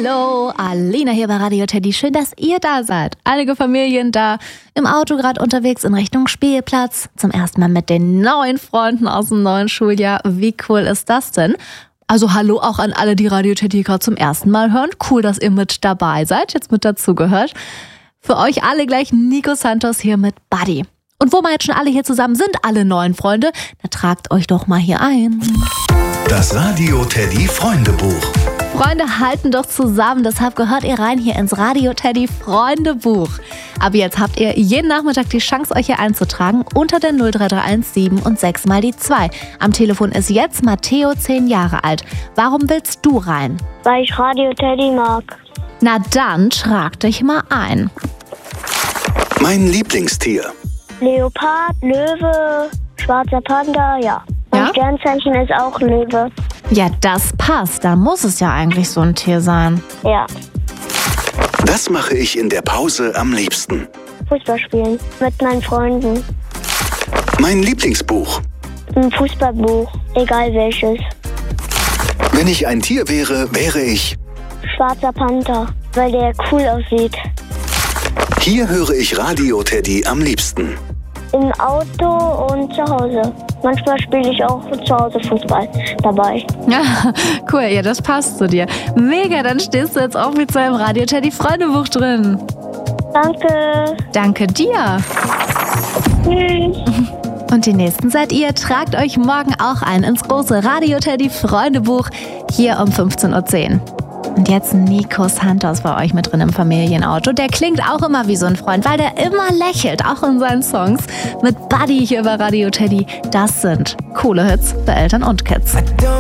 Hallo, Alina hier bei Radio Teddy. Schön, dass ihr da seid. Einige Familien da im Auto gerade unterwegs in Richtung Spielplatz. Zum ersten Mal mit den neuen Freunden aus dem neuen Schuljahr. Wie cool ist das denn? Also hallo auch an alle, die Radio Teddy gerade zum ersten Mal hören. Cool, dass ihr mit dabei seid, jetzt mit dazugehört. Für euch alle gleich Nico Santos hier mit Buddy. Und wo wir jetzt schon alle hier zusammen sind, alle neuen Freunde, dann tragt euch doch mal hier ein. Das Radio Teddy Freundebuch. Freunde halten doch zusammen, deshalb gehört ihr rein hier ins Radio Teddy Freundebuch. Aber jetzt habt ihr jeden Nachmittag die Chance, euch hier einzutragen unter der 03317 und 6 mal die 2. Am Telefon ist jetzt Matteo, 10 Jahre alt. Warum willst du rein? Weil ich Radio Teddy mag. Na dann trag dich mal ein. Mein Lieblingstier. Leopard, Löwe, schwarzer Panda, ja. Mein Ja? Sternzeichen ist auch Löwe. Ja, das passt. Da muss es ja eigentlich so ein Tier sein. Ja. Das mache ich in der Pause am liebsten. Fußball spielen mit meinen Freunden. Mein Lieblingsbuch. Ein Fußballbuch, egal welches. Wenn ich ein Tier wäre, wäre ich. Schwarzer Panther, weil der cool aussieht. Hier höre ich Radio Teddy am liebsten. Im Auto und zu Hause. Manchmal spiele ich auch zu Hause Fußball dabei. Ja, cool. Ja, das passt zu dir. Mega, dann stehst du jetzt offiziell im Radio Teddy Freundebuch drin. Danke. Danke dir. Tschüss. Und die Nächsten seid ihr. Tragt euch morgen auch ein ins große Radio Teddy Freundebuch hier um 15:10 Uhr. Und jetzt Nico Santos bei euch mit drin im Familienauto. Der klingt auch immer wie so ein Freund, weil der immer lächelt, auch in seinen Songs. Mit Buddy hier bei Radio Teddy. Das sind coole Hits für Eltern und Kids.